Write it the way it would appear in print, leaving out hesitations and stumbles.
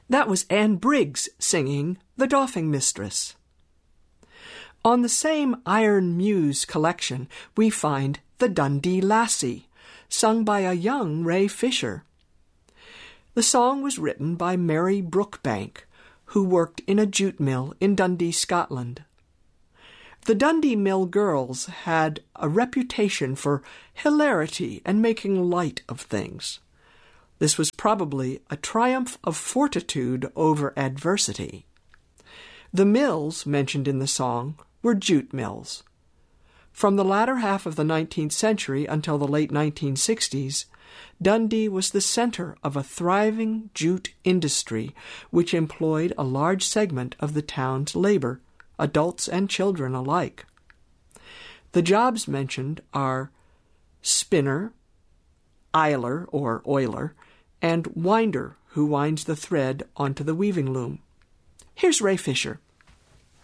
That was Anne Briggs singing The Doffing Mistress. On the same Iron Muse collection, we find The Dundee Lassie, sung by a young Ray Fisher. The song was written by Mary Brookbank, who worked in a jute mill in Dundee, Scotland. The Dundee Mill girls had a reputation for hilarity and making light of things. This was probably a triumph of fortitude over adversity. The mills mentioned in the song were jute mills. From the latter half of the 19th century until the late 1960s, Dundee was the center of a thriving jute industry which employed a large segment of the town's labor, adults and children alike. The jobs mentioned are spinner, iler or oiler, and winder, who winds the thread onto the weaving loom. Here's Ray Fisher.